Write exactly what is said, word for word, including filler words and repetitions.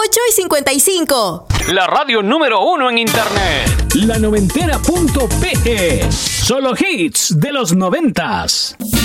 ocho y cincuenta y cinco. La radio número uno en internet. La noventera punto pe. Solo hits de los noventas.